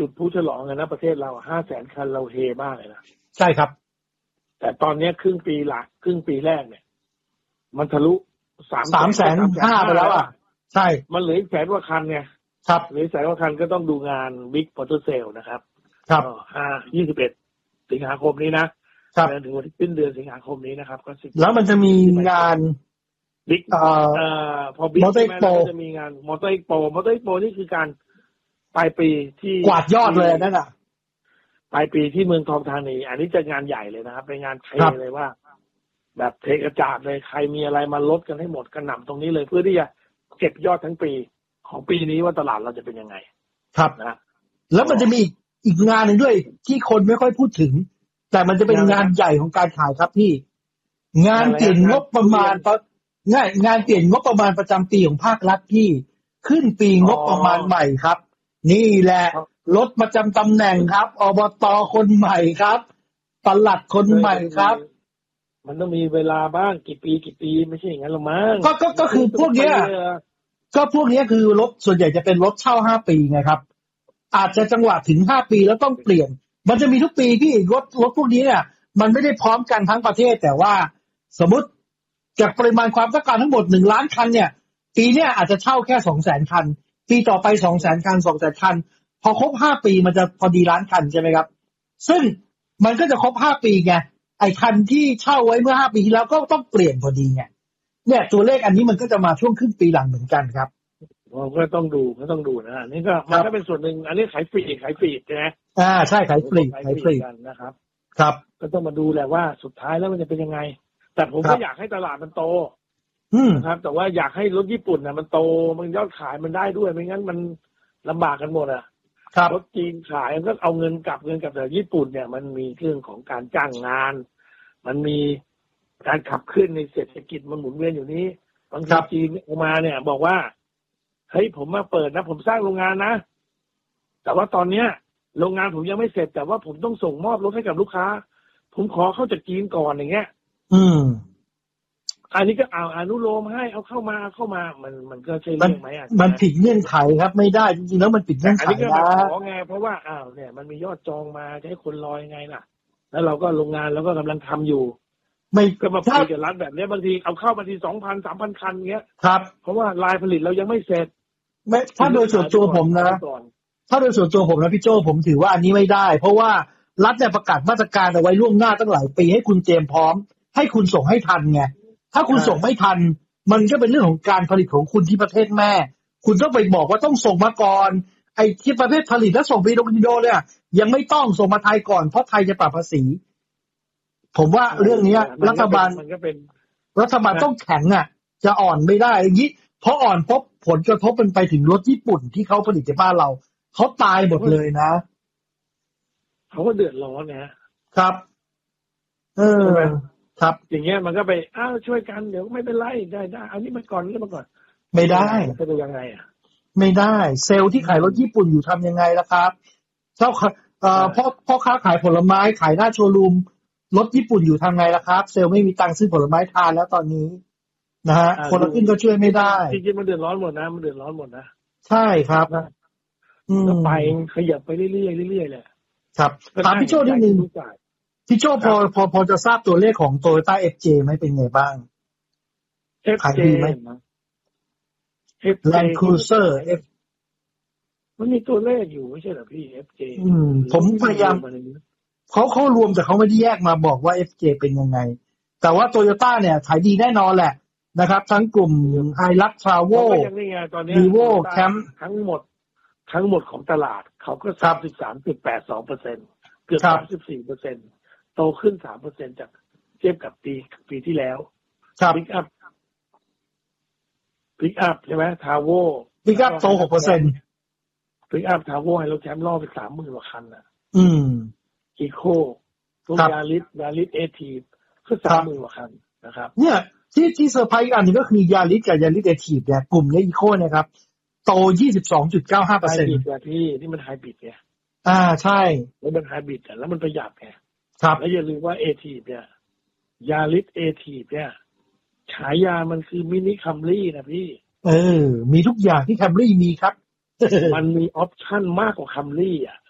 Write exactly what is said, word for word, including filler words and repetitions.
จุดผู้ฉลองกันนะประเทศเราห้าแสนคันเราเฮมากเลยนะใช่ครับแต่ตอนนี้ครึ่งปีหลักครึ่งปีแรกเนี่ยมันทะลุสามสามแสนห้าไปแล้วอ่ะใช่มันเหลืออีกแสนกว่าคันไงครับเหลือแสนกว่าคันก็ต้องดูงานบิ๊กมอเตอร์เซลนะครับครับห้ายี่สิบเอ็ดสิงหาคมนี้นะครับถึงวันที่สิ้นเดือนสิงหาคมนี้นะครับก็แล้วมันจะมีงานบิ๊กเอ่อพอบิ๊กใช่ไหมก็จะมีงานมอเตอร์เอ็กโปมอเตอร์เอ็กโปนี่คือการปลายปีที่กวาดยอดเลยนั่นน่ะปลายปีที่เมืองทองธานีอันนี้จะงานใหญ่เลยนะครับเป็นงานเทเลยว่าแบบเทกระจาดเลยใครมีอะไรมาลดกันให้หมดกระหน่ำตรงนี้เลยเพื่อที่จะเก็บยอดทั้งปีของปีนี้ว่าตลาดเราจะเป็นยังไงครับนะแล้วมันจะมีอีกงานหนึ่งด้วยที่คนไม่ค่อยพูดถึงแต่มันจะเป็นงานใหญ่ของการขายครับพี่งานเปลี่ยนงบประมาณง่ายงานเปลี่ยนงบประมาณประจำปีของภาครัฐที่ขึ้นปีงบประมาณใหม่ครับนี่แหละรถประจำตำแหน่งครับอบต.คนใหม่ครับปลัดคนใหม่ครับมันต้องมีเวลาบ้างกี่ปีกี่ปีไม่ใช่อย่างนั้นหรอกมั้งก็ก็ก็คือพวกเนี้ยก็พวกนี้คือรถส่วนใหญ่จะเป็นรถเช่าห้าปีไงครับอาจจะจังหวะถึงห้าปีแล้วต้องเปลี่ยนมันจะมีทุกปีพี่รถรถพวกนี้เนี่ยมันไม่ได้พร้อมกันทั้งประเทศแต่ว่าสมมุติจากปริมาณความต้องการทั้งหมดหนึ่งล้านคันเนี่ยปีเนี้ยอาจจะเช่าแค่ สองแสน คันปีต่อไป สองแสน คัน สองแสน คันพอครบห้าปีมันจะพอดีล้านคันใช่ไหมครับซึ่งมันก็จะครบห้าปีไงไอ้คันที่เช่าไว้เมื่อห้าปีที่แล้วก็ต้องเปลี่ยนพอดีไงเนี่ยตัวเลขอันนี้มันก็จะมาช่วงครึ่งปีหลังเหมือนกันครับเราก็ต้องดูก็ต้องดูนะอันนี้ก็มันก็เป็นส่วนหนึ่งอันนี้ขายฟรีขายฟรีใช่ไหมอ่าใช่ขายฟรีขายฟรีกันนะครับครับก็ต้องมาดูแหละว่าสุดท้ายแล้วมันจะเป็นยังไงแต่ผมก็อยากให้ตลาดมันโตนะครับแต่ว่าอยากให้รถญี่ปุ่นน่ะมันโตมันยอดขายมันได้ด้วยไม่งั้นมันลำบากกันหมดอ่ะรถจีนขายมันก็เอาเงินกลับเงินกลับแต่ญี่ปุ่นเนี่ยมันมีเรื่องของการจ้างงานมันมีการขับเคลื่อนในเศรษฐกิจมันหมุนเวียนอยู่นี้บางทีจีนออกมาเนี่ยบอกว่าเฮ้ยผมมาเปิดนะผมสร้างโรงงานนะแต่ว่าตอนเนี้ยโรงงานผมยังไม่เสร็จแต่ว่าผมต้องส่งมอบรถให้กับลูกค้าผมขอเข้าจากจีนก่อนอย่างเงี้ยอืมอันนี้ก็เอาอนุโลมให้เอาเข้ามาเข้ามามันมันก็ใช่เรื่องไหมอ่ะมันผิดเงื่อนไขครับไม่ได้จริงๆแล้วมันผิดเงื่อนไขนะอันนี้ก็มาขอไงเพราะว่าอ้าวเนี่ยมันมียอดจองมาจะให้คนรอยังไงล่ะแล้วเราก็โรงงานเราก็กำลังทำอยู่ไม่ก็มาคุยกับรัฐแบบนี้บางทีเอาเข้ามาทีสองพันสามพันคันเงี้ยครับเพราะว่าลายผลิตเรายังไม่เสร็จไม่ถ้าโดยส่วนตัวผมนะถ้าโดยส่วนตัวผมนะพี่โจ้ผมถือว่าอันนี้ไม่ได้เพราะว่ารัฐเนี่ยประกาศมาตรการเอาไว้ล่วงหน้าตั้งหลายปีให้คุณเตรียมพร้อมให้คุณส่งให้ทันไงถ้าคุณส่งไม่ทันมันก็เป็นเรื่องของการผลิตของคุณที่ประเทศแม่คุณต้องไปบอกว่าต้องส่งมาก่อนไอ้ที่ประเทศผลิตแล้วส่งไปอินโดเนี่ยยังไม่ต้องส่งมาไทยก่อนเพราะไทยจะปรับภาษีผมว่าเรื่องนี้รัฐบาลมันก็เป็นรัฐบาลต้องแข็งอ่ะจะอ่อนไม่ได้อย่างนี้เพราะอ่อนพบผลกระทบเป็นไปถึงรถญี่ปุ่นที่เขาผลิตในบ้านเราเขาตายหมดเลยนะเขาก็เดือดร้อนนะครับเออครับอย่างเงี้ยมันก็ไปอ้าวช่วยกันเดี๋ยวไม่เป็นไรได้ได้อันนี้มาก่อนนี่มาก่อนไม่ได้จะดูยังไงอ่ะไม่ได้เซลล์ที่ขายรถญี่ปุ่นอยู่ทำยังไงล่ะครับเจ้าเอ่อพ่อพ่อค้าขายผลไม้ขายหน้าโชว์รูมรถญี่ปุ่นอยู่ทำไงล่ะครับเซลล์ไม่มีตังค์ซื้อผลไม้ทานแล้วตอนนี้นะฮะคนละครึ่งก็ช่วยไม่ได้จริงๆมันเดือดร้อนหมดนะมันเดือดร้อนหมดนะใช่ครับอืมไปขยับไปเรื่อยๆเรื่อยๆแหละครับถามพี่โจ้นิดนึงพี่โจ้พอพอพอจะทราบตัวเลขของ Toyota เอฟ เจ ไหมเป็นไงบ้างเอฟ เจไหม Land Cruiser F มันมีตัวเลขอยู่ไม่ใช่เหรอพี่ เอฟ เจอืมผมพยายามเขาเขารวมแต่เขาไม่ได้แยกมาบอกว่า เอฟ เจ เป็นยังไงแต่ว่า Toyota เนี่ยขายดีแน่นอนแหละนะครับทั้งกลุ่ม Hilux Travel Vivo Camp ทั้งหมดทั้งหมดของตลาดเขาก็ สามสิบสามจุดแปดสองเปอร์เซ็นต์ เกือบ สามสิบสี่เปอร์เซ็นต์ โตขึ้น สามเปอร์เซ็นต์ จากเทียบกับปีปีที่แล้ว Pick up Pick up ใช่ไหม Tavo Pick up โต หกเปอร์เซ็นต์ Pick up Tavo ให้รถแชมป์รอบไป สามหมื่น กว่าคันน่ะอืม Eco ตัวยาริสยาริส Active ก็ สามหมื่น กว่าคันนะครับเนี่ยที่ที่เซอร์ไพรส์อีกอันนึงก็คือยาริสกับยาริส Active เนี่ยกลุ่มนี้ Eco เนี่ยครับโต ยี่สิบสองจุดเก้าห้าเปอร์เซ็นต์ไฮบริดอ่ะพี่นี่มันไฮบริดไงอ่าใช่แล้วมันไฮบริดอ่ะแล้วมันประหยัดไงครับแล้วอย่าลืมว่า Active เนี่ยยาริส Active เนี่ยฉายามันคือมินิคัมรี่นะพี่เออมีทุกอย่างที่คัมรี่มีครับมันมีออปชั่นมากกว่าคัมรี่อ่ะ